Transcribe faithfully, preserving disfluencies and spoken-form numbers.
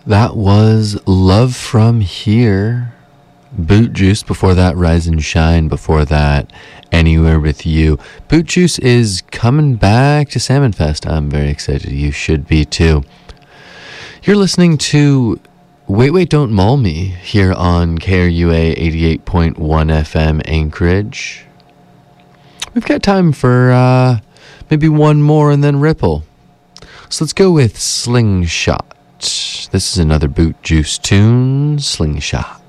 That was Love From Here. Boot Juice. Before that, Rise and Shine. Before that, Anywhere With You. Boot Juice is coming back to Salmon Fest. I'm very excited. You should be too. You're listening to Wait Wait Don't Mull Me here on K R U A eighty-eight point one F M Anchorage. We've got time for uh, maybe one more and then Ripple. So let's go with Slingshot. This is another Boot Juice tune, Slingshot.